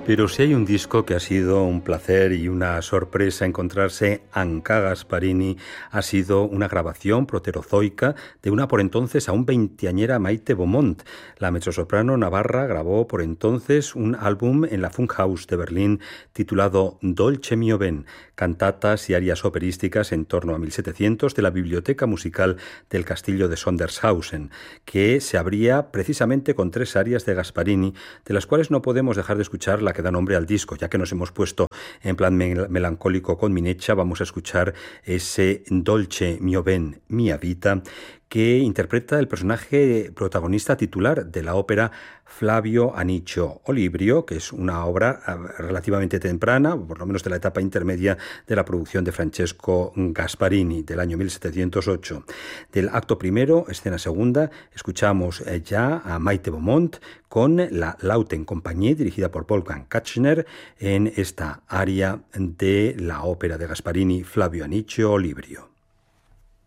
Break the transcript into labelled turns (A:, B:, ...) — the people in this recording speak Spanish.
A: Pero si hay un disco que ha sido un placer y una sorpresa encontrarse Anca Gasparini, ha sido una grabación proterozoica de una por entonces aún veinteañera Maite Beaumont. La mezzosoprano navarra grabó por entonces un álbum en la Funkhaus de Berlín titulado Dolce mio ben, cantatas y arias operísticas en torno a 1700 de la biblioteca musical del castillo de Sondershausen, que se abría precisamente con 3 arias de Gasparini, de las cuales no podemos dejar de escuchar la que da nombre al disco. Ya que nos hemos puesto en plan melancólico con Mineccia, vamos a escuchar ese Dolce mio ben, mia vita, que interpreta el personaje protagonista titular de la ópera Flavio Anicio Olibrio, que es una obra relativamente temprana, por lo menos de la etapa intermedia de la producción de Francesco Gasparini, del año 1708. Del acto primero, escena segunda, escuchamos ya a Maite Beaumont con la Lauten Compagnie, dirigida por Wolfgang Katchner, en esta aria de la ópera de Gasparini Flavio Anicio Olibrio.